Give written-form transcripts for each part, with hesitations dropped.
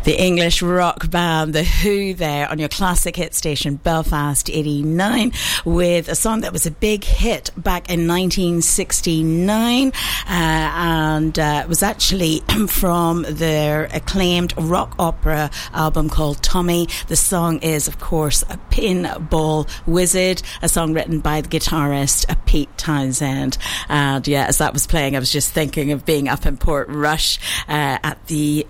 The English rock band The Who there on your classic hit station Belfast 89 with a song that was a big hit back in 1969 and was actually from their acclaimed rock opera album called Tommy. The song is, of course, a Pinball Wizard, a song written by the guitarist Pete Townsend. And yeah, as that was playing, I was just thinking of being up in Portrush at the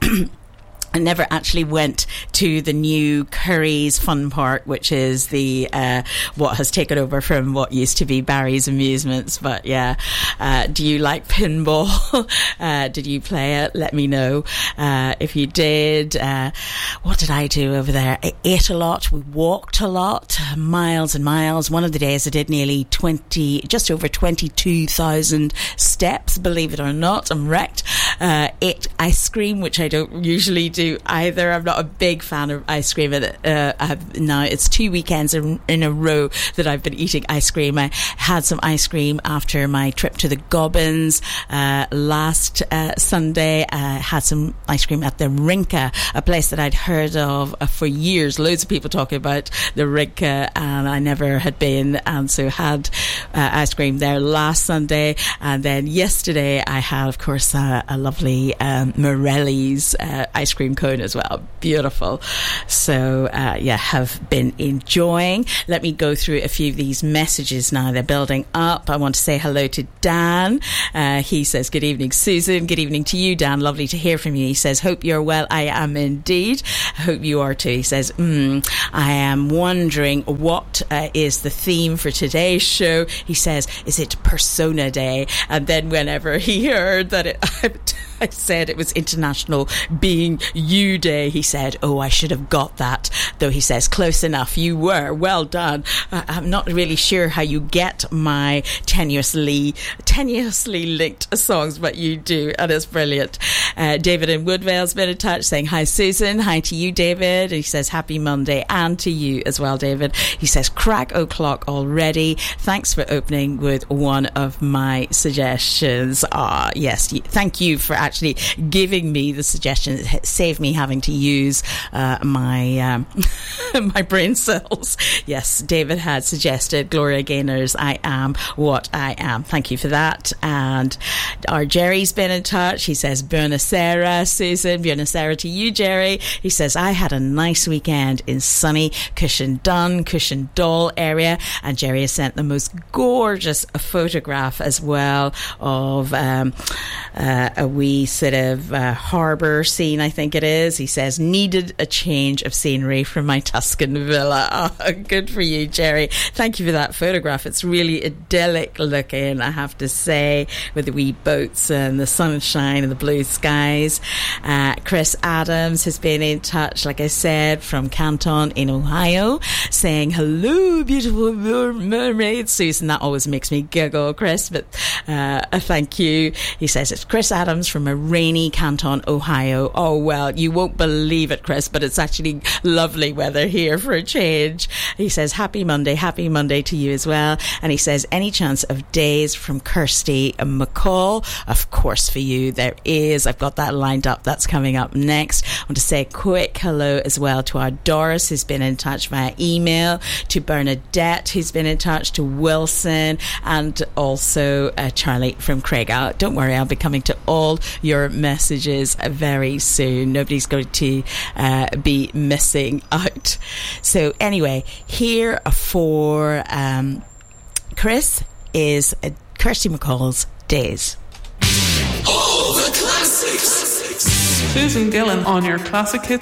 I never actually went to the new Curry's Fun Park, which is the what has taken over from what used to be Barry's Amusements. But yeah, do you like pinball? Did you play it? Let me know if you did. What did I do over there? I ate a lot. We walked a lot, miles and miles. One of the days I did nearly just over 22,000 steps. Believe it or not, I'm wrecked. Ate ice cream, which I don't usually do either. I'm not a big fan of ice cream. Now it's 2 weekends in a row that I've been eating ice cream. I had some ice cream after my trip to the Gobbins last Sunday. I had some ice cream at the Rinka, a place that I'd heard of for years. Loads of people talking about the Rinka, and I never had been, and so had ice cream there last Sunday. And then yesterday I had, of course, a lovely Morelli's ice cream cone as well. Beautiful. So have been enjoying. Let me go through a few of these messages now. They're building up. I want to say hello to Dan. He says, good evening, Susan. Good evening to you, Dan. Lovely to hear from you. He says, hope you're well. I am indeed. I hope you are too. He says, I am wondering what is the theme for today's show. He says, is it Persona Day? And then whenever he heard that I said it was International Being You Day, he said, oh, I should have got that. Though he says, close enough. You were. Well done. I'm not really sure how you get my tenuously linked songs, but you do, and it's brilliant. David in Woodvale's been in touch saying, hi, Susan. Hi to you, David. And he says, happy Monday, and to you as well, David. He says, crack o'clock already. Thanks for opening with one of my suggestions. Yes, thank you for actually giving me the suggestion. It saved me having to use my my brain cells. Yes, David had suggested Gloria Gaynor's I Am What I Am. Thank you for that. And our Jerry's been in touch. He says, Buonasera, Susan. Buonasera to you, Jerry. He says, I had a nice weekend in sunny Cushendall area, and Jerry has sent the most gorgeous photograph as well of a wee sort of harbour scene, I think it is. He says, needed a change of scenery from my Tuscan villa. Oh, good for you, Jerry. Thank you for that photograph. It's really idyllic looking, I have to say, with the wee boats and the sunshine and the blue skies. Chris Adams has been in touch, like I said, from Canton in Ohio, saying, hello, beautiful mermaid. Susan, that always makes me giggle, Chris, but thank you. He says, it's Chris Adams from a rainy Canton, Ohio. Oh, well, you won't believe it, Chris, but it's actually lovely weather here for a change. He says, happy Monday to you as well. And he says, any chance of Days from Kirsty McCall? Of course, for you there is. I've got that lined up. That's coming up next. I want to say a quick hello as well to our Doris, who's been in touch via email, to Bernadette, who's been in touch, to Wilson, and also Charlie from Craig. Don't worry, I'll be coming to all your messages very soon. Nobody's going to be missing out. So anyway, here for Chris is Kirsty McCall's Days. All the classics. Susan Gillan on your classic hits